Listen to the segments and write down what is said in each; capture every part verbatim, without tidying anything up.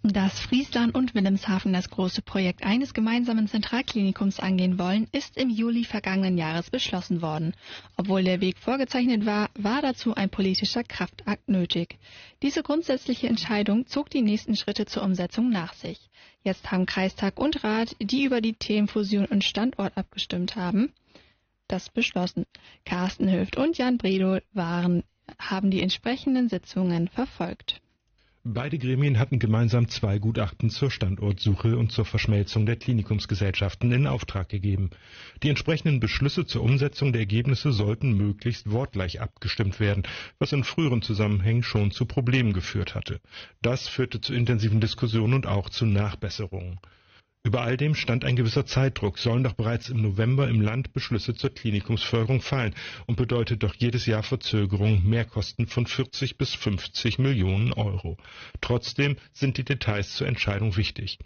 Dass Friesland und Wilhelmshaven das große Projekt eines gemeinsamen Zentralklinikums angehen wollen, ist im Juli vergangenen Jahres beschlossen worden. Obwohl der Weg vorgezeichnet war, war dazu ein politischer Kraftakt nötig. Diese grundsätzliche Entscheidung zog die nächsten Schritte zur Umsetzung nach sich. Jetzt haben Kreistag und Rat, die über die Themen Fusion und Standort abgestimmt haben, das beschlossen. Carsten Höft und Jan Bredow waren, haben die entsprechenden Sitzungen verfolgt. Beide Gremien hatten gemeinsam zwei Gutachten zur Standortsuche und zur Verschmelzung der Klinikumsgesellschaften in Auftrag gegeben. Die entsprechenden Beschlüsse zur Umsetzung der Ergebnisse sollten möglichst wortgleich abgestimmt werden, was in früheren Zusammenhängen schon zu Problemen geführt hatte. Das führte zu intensiven Diskussionen und auch zu Nachbesserungen. Über all dem stand ein gewisser Zeitdruck, sollen doch bereits im November im Land Beschlüsse zur Klinikumsförderung fallen und bedeutet doch jedes Jahr Verzögerung, Mehrkosten von vierzig bis fünfzig Millionen Euro. Trotzdem sind die Details zur Entscheidung wichtig.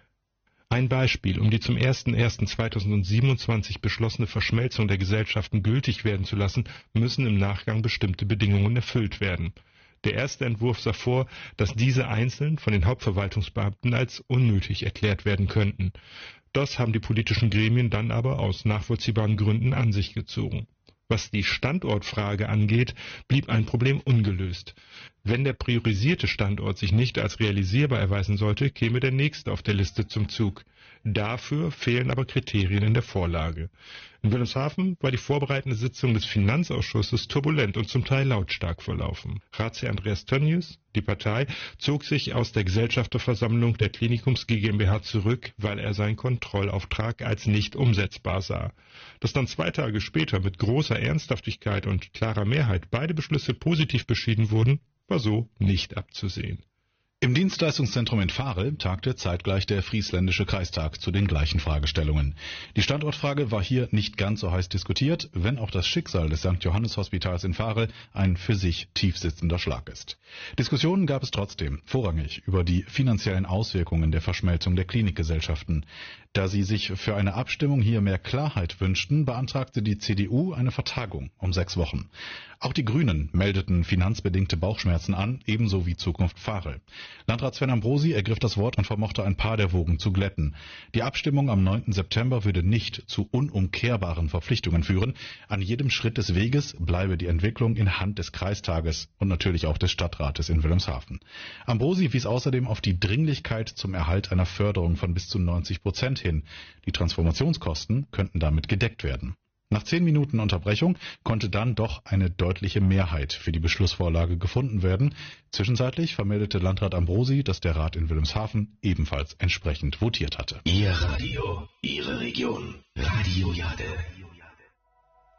Ein Beispiel: Um die zum ersten ersten zweitausendsiebenundzwanzig beschlossene Verschmelzung der Gesellschaften gültig werden zu lassen, müssen im Nachgang bestimmte Bedingungen erfüllt werden. Der erste Entwurf sah vor, dass diese einzeln von den Hauptverwaltungsbeamten als unnötig erklärt werden könnten. Das haben die politischen Gremien dann aber aus nachvollziehbaren Gründen an sich gezogen. Was die Standortfrage angeht, blieb ein Problem ungelöst. Wenn der priorisierte Standort sich nicht als realisierbar erweisen sollte, käme der nächste auf der Liste zum Zug. Dafür fehlen aber Kriterien in der Vorlage. In Wilhelmshaven war die vorbereitende Sitzung des Finanzausschusses turbulent und zum Teil lautstark verlaufen. Ratsherr Andreas Tönnies, die Partei, zog sich aus der Gesellschafterversammlung der Klinikums GmbH zurück, weil er seinen Kontrollauftrag als nicht umsetzbar sah. Dass dann zwei Tage später mit großer Ernsthaftigkeit und klarer Mehrheit beide Beschlüsse positiv beschieden wurden, war so nicht abzusehen. Im Dienstleistungszentrum in Varel tagte zeitgleich der Friesländische Kreistag zu den gleichen Fragestellungen. Die Standortfrage war hier nicht ganz so heiß diskutiert, wenn auch das Schicksal des Sankt Johannes Hospitals in Varel ein für sich tiefsitzender Schlag ist. Diskussionen gab es trotzdem, vorrangig über die finanziellen Auswirkungen der Verschmelzung der Klinikgesellschaften. Da sie sich für eine Abstimmung hier mehr Klarheit wünschten, beantragte die C D U eine Vertagung um sechs Wochen. Auch die Grünen meldeten finanzbedingte Bauchschmerzen an, ebenso wie Zukunft Varel. Landrat Sven Ambrosi ergriff das Wort und vermochte ein paar der Wogen zu glätten. Die Abstimmung am neunten September würde nicht zu unumkehrbaren Verpflichtungen führen. An jedem Schritt des Weges bleibe die Entwicklung in Hand des Kreistages und natürlich auch des Stadtrates in Wilhelmshaven. Ambrosi wies außerdem auf die Dringlichkeit zum Erhalt einer Förderung von bis zu neunzig Prozent hin. Die Transformationskosten könnten damit gedeckt werden. Nach zehn Minuten Unterbrechung konnte dann doch eine deutliche Mehrheit für die Beschlussvorlage gefunden werden. Zwischenzeitlich vermeldete Landrat Ambrosi, dass der Rat in Wilhelmshaven ebenfalls entsprechend votiert hatte. Ihr Radio, Ihre Region. Radio Jade.